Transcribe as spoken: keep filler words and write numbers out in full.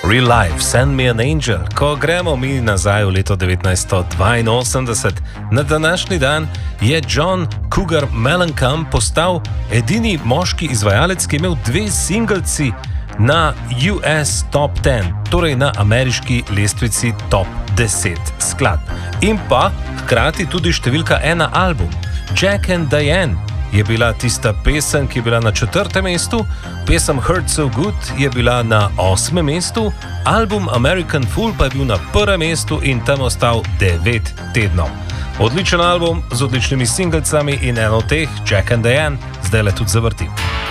Real Life, Send Me an Angel. Ko gremo mi nazaj v leto devetnajststo dvainosemdeset, na današnji dan je John Cougar Mellencamp postal edini moški izvajalec, ki je imel dve singlci na U S Top deset, torej na ameriški lestvici Top deset skladb. In pa hkrati tudi številka ena album. Jack and Diane je bila tista pesem, ki je bila na četrtem mestu, pesem Hurt So Good je bila na osmem mestu, album American Fool pa je bil na prvem mestu in tam ostal devet tednov. Odličen album z odličnimi singlcami in eno od teh, Jack and Diane, zdaj le tudi zavrti.